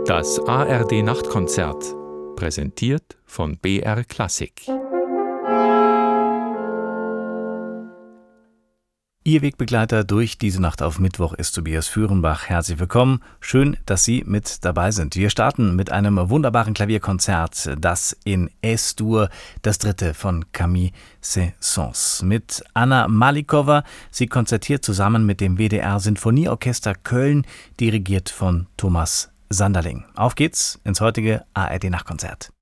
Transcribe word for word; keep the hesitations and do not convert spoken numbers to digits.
Das A R D-Nachtkonzert, präsentiert von B R Klassik. Ihr Wegbegleiter durch diese Nacht auf Mittwoch ist Tobias Führenbach. Herzlich willkommen. Schön, dass Sie mit dabei sind. Wir starten mit einem wunderbaren Klavierkonzert, das in Es-Dur, das dritte von Camille Saint-Saëns. Mit Anna Malikowa. Sie konzertiert zusammen mit dem W D R-Sinfonieorchester Köln, dirigiert von Thomas Sanderling. Auf geht's ins heutige A R D-Nachtkonzert.